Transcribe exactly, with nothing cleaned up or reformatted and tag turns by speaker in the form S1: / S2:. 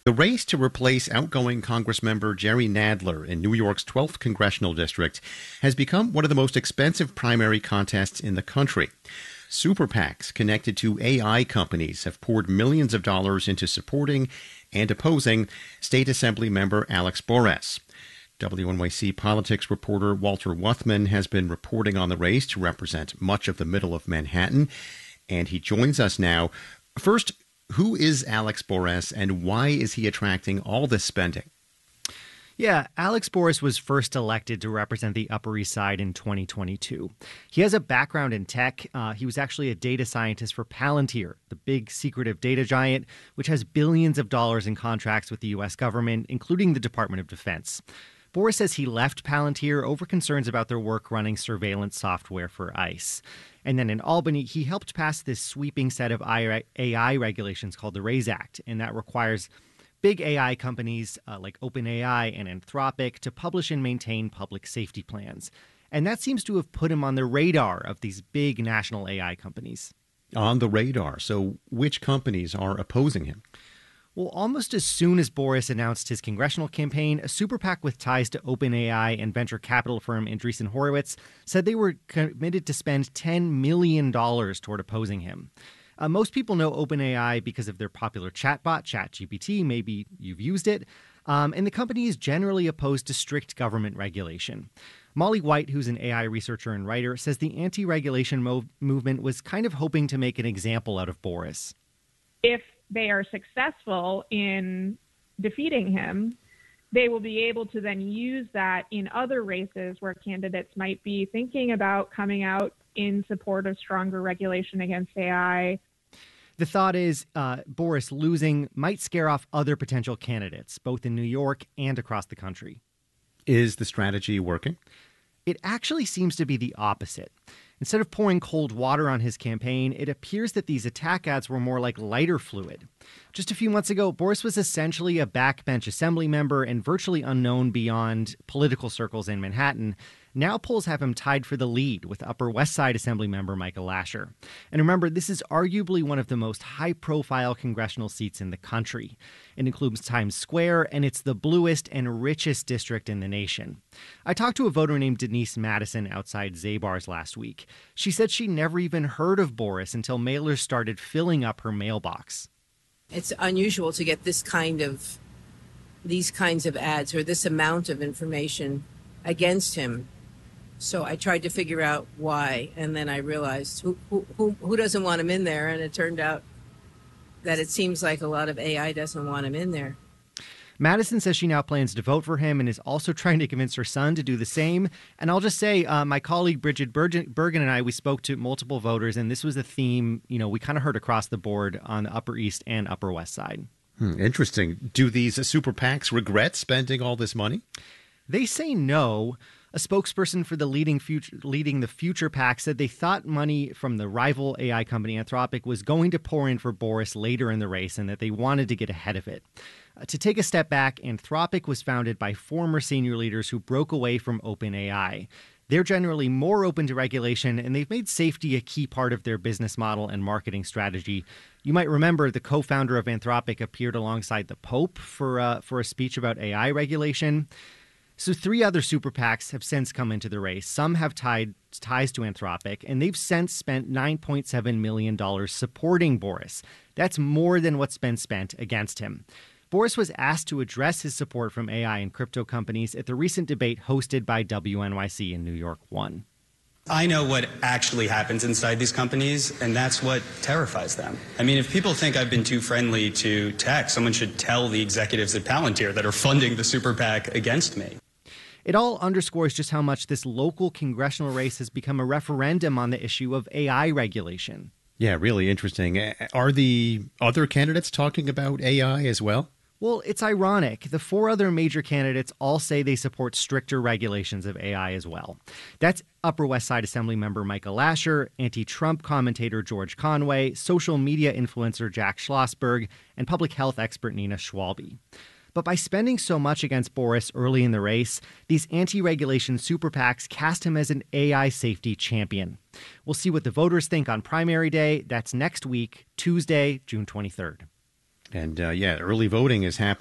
S1: The race to replace outgoing Congressmember Jerry Nadler in New York's twelfth Congressional District has become one of the most expensive primary contests in the country. Super PACs connected to A I companies have poured millions of dollars into supporting and opposing State Assembly member Alex Bores. W N Y C politics reporter Walter Wuthman has been reporting on the race to represent much of the middle of Manhattan, and he joins us now. First, who is Alex Bores and why is he attracting all this spending?
S2: Yeah, Alex Bores was first elected to represent the Upper East Side in twenty twenty-two. He has a background in tech. Uh, he was actually a data scientist for Palantir, the big secretive data giant, which has billions of dollars in contracts with the U S government, including the Department of Defense. Bores says he left Palantir over concerns about their work running surveillance software for ICE. And then in Albany, he helped pass this sweeping set of A I regulations called the RAISE Act, and that requires big A I companies uh, like OpenAI and Anthropic to publish and maintain public safety plans. And that seems to have put him on the radar of these big national A I companies.
S1: On the radar. So which companies are opposing him?
S2: Well, almost as soon as Bores announced his congressional campaign, a super PAC with ties to OpenAI and venture capital firm Andreessen Horowitz said they were committed to spend ten million dollars toward opposing him. Uh, most people know OpenAI because of their popular chatbot, ChatGPT. Maybe you've used it. Um, and the company is generally opposed to strict government regulation. Molly White, who's an A I researcher and writer, says the anti-regulation mov- movement was kind of hoping to make an example out of Bores.
S3: If they are successful in defeating him, they will be able to then use that in other races where candidates might be thinking about coming out in support of stronger regulation against A I.
S2: The thought is uh, Bores losing might scare off other potential candidates, both in New York and across the country.
S1: Is the strategy working?
S2: It actually seems to be the opposite. Instead of pouring cold water on his campaign, it appears that these attack ads were more like lighter fluid. Just a few months ago, Bores was essentially a backbench assembly member and virtually unknown beyond political circles in Manhattan. Now polls have him tied for the lead with Upper West Side Assembly member Michael Lasher. And remember, this is arguably one of the most high-profile congressional seats in the country. It includes Times Square, and it's the bluest and richest district in the nation. I talked to a voter named Denise Madison outside Zabar's last week. She said she never even heard of Bores until mailers started filling up her mailbox.
S4: It's unusual to get this kind of, these kinds of ads or this amount of information against him. So I tried to figure out why, and then I realized who, who, who doesn't want him in there, and it turned out that it seems like a lot of A I doesn't want him in there.
S2: Madison says she now plans to vote for him and is also trying to convince her son to do the same. And I'll just say, uh, my colleague Bridget Bergen and I, we spoke to multiple voters, and this was a theme, you know, we kind of heard across the board on the Upper East and Upper West Side.
S1: Hmm, interesting. Do these super PACs regret spending all this money?
S2: They say no. A spokesperson for the leading future, leading the Future PAC said they thought money from the rival A I company Anthropic was going to pour in for Bores later in the race and that they wanted to get ahead of it. Uh, to take a step back, Anthropic was founded by former senior leaders who broke away from OpenAI. They're generally more open to regulation, and they've made safety a key part of their business model and marketing strategy. You might remember the co-founder of Anthropic appeared alongside the Pope for, uh, for a speech about A I regulation. So three other super PACs have since come into the race. Some have tied ties to Anthropic, and they've since spent nine point seven million dollars supporting Bores. That's more than what's been spent against him. Bores was asked to address his support from A I and crypto companies at the recent debate hosted by W N Y C in New York one.
S5: I know what actually happens inside these companies, and that's what terrifies them. I mean, if people think I've been too friendly to tech, someone should tell the executives at Palantir that are funding the super PAC against me.
S2: It all underscores just how much this local congressional race has become a referendum on the issue of A I regulation.
S1: Yeah, really interesting. Are the other candidates talking about A I as well?
S2: Well, it's ironic. The four other major candidates all say they support stricter regulations of A I as well. That's Upper West Side Assembly member Michael Lasher, anti-Trump commentator George Conway, social media influencer Jack Schlossberg, and public health expert Nina Schwalbe. But by spending so much against Bores early in the race, these anti-regulation super PACs cast him as an A I safety champion. We'll see what the voters think on primary day. That's next week, Tuesday, June twenty-third.
S1: And uh, yeah, early voting is happening.